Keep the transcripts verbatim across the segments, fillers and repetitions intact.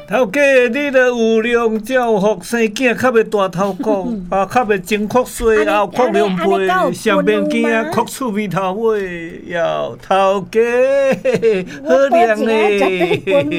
头家，你著有量照福生囝，较袂大头壳，啊，较袂前壳碎，后壳两倍，上边囝壳厝味头尾，哟，头家，好亮嘞！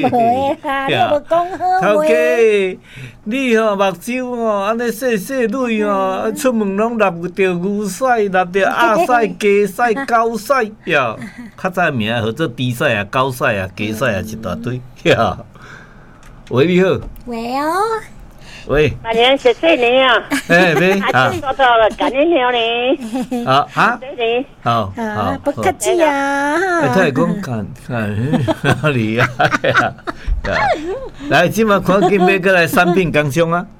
头家，你吼目睭吼，安尼细细蕊吼，出门拢立着牛屎，立着鸭屎、鸡屎、狗屎，哟，较早名号做猪屎啊、狗屎啊、鸡屎啊，一大堆，哟。喂，你好。 喂哦。 喂。 大年十四年啊。 哎，没啊。多多了，感恩你呢。 啊啊。 你。 好。好。 不客气啊。 哎，他讲看看哪里啊？来，今晚赶紧买过来产品工商啊。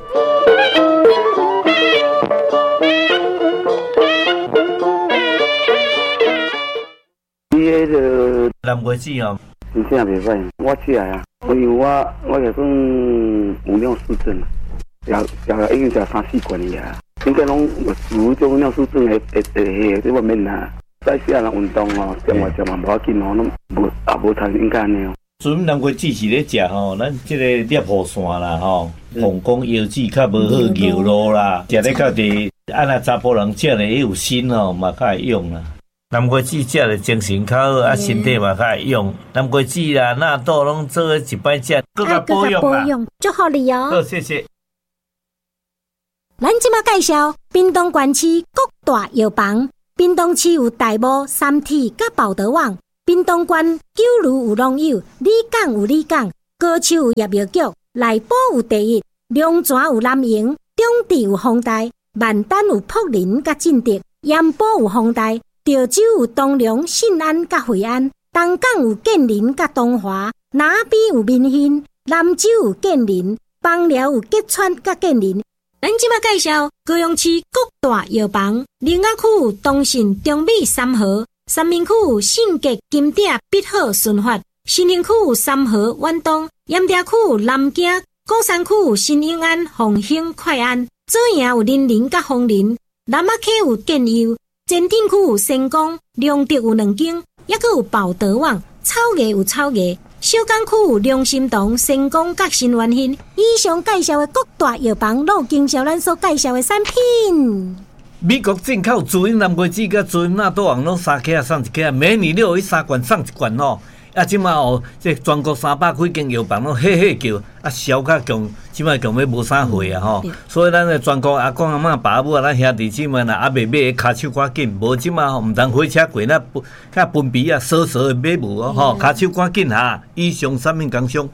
你迄个南瓜子哦。 真正袂歹，我起来啊。因为我我也算有尿失症，食食已经食三四罐了啊，应该拢有种尿失症的的的这方面啦。再下人运动哦，食嘛食嘛无要紧哦，拢无也无通应该安尼哦。 阵南瓜子是咧食吼，咱即个猎户线啦吼，膀胱腰子较无好尿路啦，食咧较地，按那查甫人食咧有锌吼，嘛较会用啦。南瓜子食了精神较好，啊身体嘛较会用。南瓜子啦、纳豆拢做一摆食，更加保养啦。 祝福你哦。 好，谢谢。 咱即马介绍屏东县市各大药房。屏东市有大埔、三体、甲报德网；屏东县九如有农友，里港有里港，高手有叶药局，内埔有第一，龙泉有南营，中地有丰台，万丹有柏林甲进德，盐埔有丰台。潮州有东龙、信安甲惠安，东港有建林甲东华，南边有民兴，南州有建林，枋寮有吉川甲建林。咱即马介绍高雄市各大药房，林雅区有东信、中美三和，三明区有信捷、金鼎、必好、顺发，新营区有三和、远东，盐埕区有南京，鼓山区有新永安、凤兴、快安，左营有林林甲丰林，南仔溪有建佑。前镇区有成功，良德有两间，也佫有报德网，草芽有草芽，小港区有良心堂、成功甲新元兴。以上介绍的各大药房，都经销咱所介绍的产品。 美国进口主因南瓜子甲主因纳豆王拢三克送一克，每年你有一三罐送一罐哦。啊，即马哦，这全国三百几间药房拢嘿嘿叫，啊销较强，即马强要无啥货啊吼。所以咱的全国阿公阿嬷爸母啊，咱兄弟姊妹啊，还未买的骹手赶紧，无即马吼毋通火车过那较分皮啊，少少的买无哦吼，骹手赶紧哈。以上产品工商。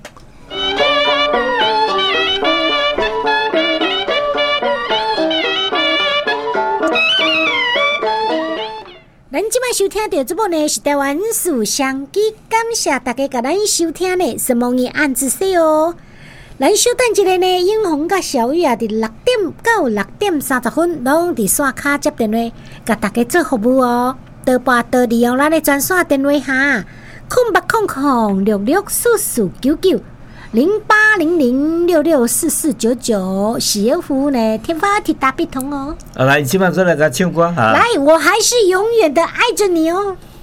咱即摆收听到这部呢是台湾属相机，感谢大家甲咱收听呢，是望伊按一说哦。咱稍等一下呢，永红甲小雨啊，伫六点到六点三十分，拢伫线卡接电话，甲大家做服务哦。多拨多利用咱的专线电话哈，空八空空六六四四九九。零八零零六六四四九九，喜悦服务呢，天发铁打必通哦。 啊，来，今晚再来个唱歌哈。 来，我还是永远的爱着你哦。